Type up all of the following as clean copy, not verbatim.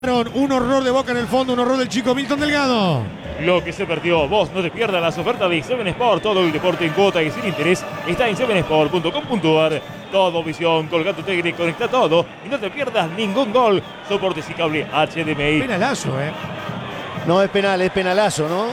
Un horror de Boca en el fondo, un horror del chico Milton Delgado. Lo que se perdió, vos no te pierdas las ofertas de 7 Sport. Todo el deporte en cuota y sin interés está en 7sport.com.ar. Todo visión, Colgate Tegre, conecta todo y no te pierdas ningún gol. Soportes y cable HDMI. Penalazo, No es penal, es penalazo, ¿no?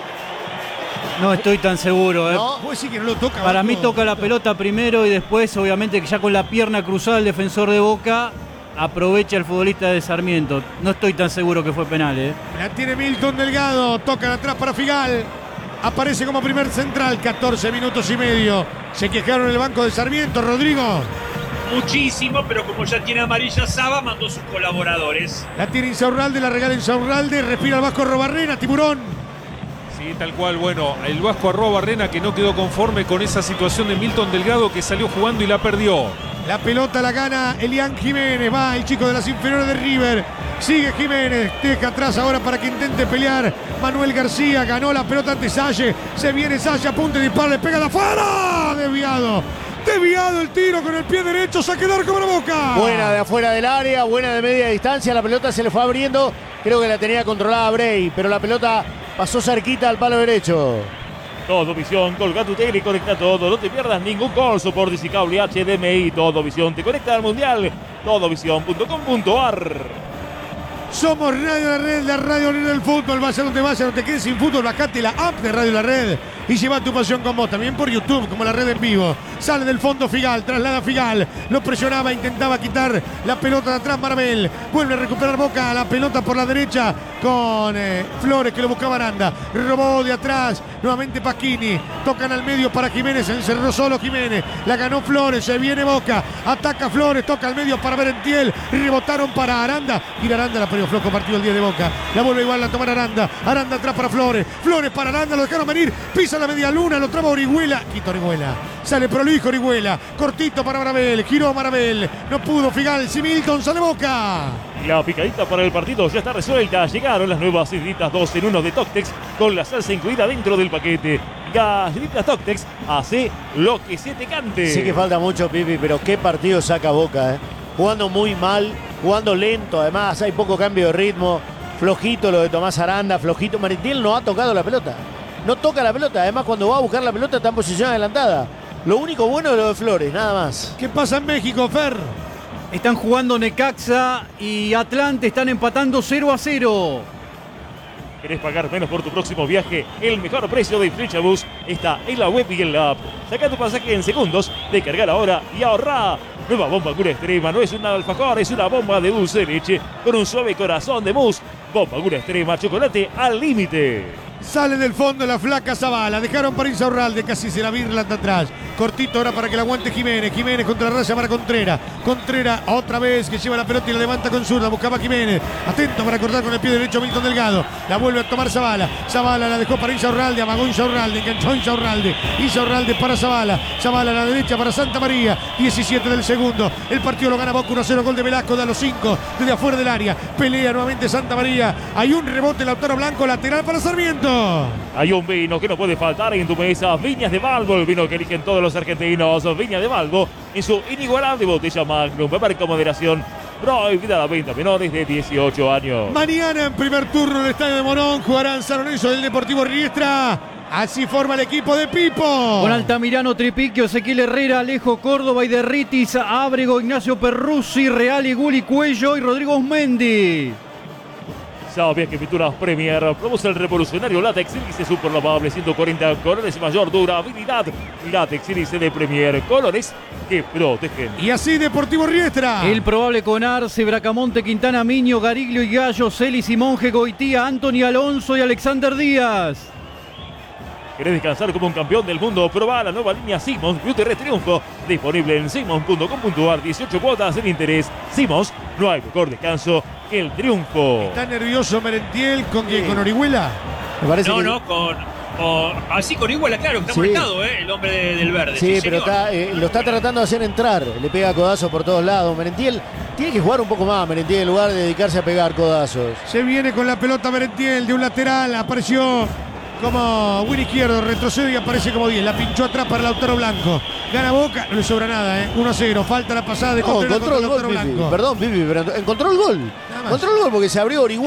No estoy tan seguro, No. ¿Vos decís que no lo toca? Para mí Vasco? toca la pelota primero y después, obviamente, que ya con la pierna cruzada el defensor de Boca aprovecha el futbolista de Sarmiento. No estoy tan seguro que fue penal, La tiene Milton Delgado, tocan atrás para Figal. Aparece como primer central, 14 minutos y medio. Se quejaron en el banco de Sarmiento, Rodrigo. Muchísimo, pero como ya tiene amarilla Saba, mandó sus colaboradores. La tiene Insaurralde, la regala Insaurralde, respira el Vasco Robarrena, Tiburón. Sí, tal cual. Bueno, el Vasco Arrobarrena que no quedó conforme con esa situación de Milton Delgado que salió jugando y la perdió. La pelota la gana Elian Jiménez, va el chico de las inferiores de River. Sigue Jiménez, deja atrás ahora para que intente pelear Manuel García, ganó la pelota ante Salle, se viene Salle, apunta y dispara, le pega de afuera, desviado el tiro con el pie derecho, saque de arco para Boca. Buena de afuera del área, buena de media distancia, la pelota se le fue abriendo, creo que la tenía controlada Bray, pero la pelota pasó cerquita al palo derecho. Todo visión, Colgate Tegre, conecta todo. No te pierdas ningún gol. Soportes y cable HDMI. Todo visión te conecta al mundial. Todovisión.com.ar. Somos Radio La Red, la radio libre del fútbol. Vaya donde vaya, no te quedes sin fútbol. Bajate la app de Radio La Red y lleva tu pasión con vos. También por YouTube, como La Red en vivo. Sale del fondo Figal, traslada Figal. Lo presionaba, intentaba quitar la pelota de atrás Marabel. Vuelve a recuperar Boca, la pelota por la derecha con Flores que lo buscaba Aranda. Robó de atrás, nuevamente Pasquini. Tocan al medio para Jiménez, se encerró solo Jiménez. La ganó Flores, se viene Boca. Ataca Flores, toca al medio para Merentiel. Rebotaron para Aranda. Y Aranda la perdió flojo partido el día de Boca. La vuelve igual a tomar Aranda. Aranda atrás para Flores. Flores para Aranda, lo dejaron venir. Pisa la media luna, lo traba Orihuela. Quita Orihuela. Sale prolijo Orihuela. Cortito para Marabel. Giró Marabel. No pudo Figal. Si Milton sale Boca. La picadita para el partido ya está resuelta. Llegaron las nuevas galletitas 2 en 1 de Toctex con la salsa incluida dentro del paquete. Galletitas Toctex, hace lo que se te cante. Sí que falta mucho, Pipi, pero qué partido saca Boca, Jugando muy mal, jugando lento, además hay poco cambio de ritmo. Flojito lo de Tomás Aranda, flojito. Merentiel no ha tocado la pelota. No toca la pelota, además cuando va a buscar la pelota está en posición adelantada. Lo único bueno es lo de Flores, nada más. ¿Qué pasa en México, Fer? Están jugando Necaxa y Atlante, están empatando 0-0. ¿Querés pagar menos por tu próximo viaje? El mejor precio de Flechabus está en la web y en la app. Saca tu pasaje en segundos, descargar ahora y ahorrá. Nueva bomba Gura Extrema, no es una alfajor, es una bomba de dulce de leche con un suave corazón de mousse. Bomba Gura Extrema, chocolate al límite. Sale del fondo la flaca Zavala. Dejaron para Insaurralde, casi se la virla atrás. Cortito ahora para que la aguante Jiménez. Jiménez contra la raya para Contreras. Contreras otra vez que lleva la pelota y la levanta con zurda. Buscaba Jiménez. Atento para cortar con el pie derecho Milton Delgado. La vuelve a tomar Zavala. Zavala la dejó para Insaurralde. Amagó Insaurralde. Enganchó Insaurralde. Insaurralde para Zavala. Zavala a la derecha para Santa María. 17 del segundo. El partido lo gana Boca 1-0. Gol de Velasco de a los 5. Desde afuera del área. Pelea nuevamente Santa María. Hay un rebote Lautaro Blanco. Lateral para Sarmiento. Hay un vino que no puede faltar en tu mesa. Viñas de Valvo, el vino que eligen todos los argentinos. Viñas de Valvo en su inigualable botella Magnum. Beber con moderación. Prohibida la venta a menores de 18 años. Mañana en primer turno en el estadio de Morón jugarán San Lorenzo del Deportivo Riestra. Así forma el equipo de Pipo. Con Altamirano, Tripiquio, Ezequiel Herrera, Alejo Córdoba y Derritis, Ábrego, Ignacio Perruzzi, Real y Guli Cuello y Rodrigo Osmendi. ¿Sabías que Pinturas Premier produce el revolucionario látex sílice super lavable 140 colores y mayor durabilidad? Látex sílice de Premier, colores que protegen. Y así Deportivo Riestra. El probable con Arce, Bracamonte, Quintana, Miño, Gariglio y Gallo, Celis y Monje, Goitía, Anthony Alonso y Alexander Díaz. ¿Querés descansar como un campeón del mundo? Probá la nueva línea Simons Beauty Red Triunfo. Disponible en simons.com.ar. 18 cuotas sin interés. Simons, no hay mejor descanso que el triunfo. ¿Está nervioso Merentiel con quién? ¿Con Orihuela? Me parece que... No, así con Iguala, claro, que está molestado, el hombre del verde. Sí, pero lo está tratando de hacer entrar. Le pega codazos por todos lados. Merentiel tiene que jugar un poco más, Merentiel, en lugar de dedicarse a pegar codazos. Se viene con la pelota Merentiel de un lateral. Apareció como win izquierdo, retrocede y aparece como 10. La pinchó atrás para Lautaro Blanco. Gana Boca, no le sobra nada, 1-0. Falta la pasada de Contreras contra encontró el Lautaro gol, Pipi. Blanco. Perdón, Pipi, pero encontró el gol. Nada Encontró el gol porque se abrió Orihuela.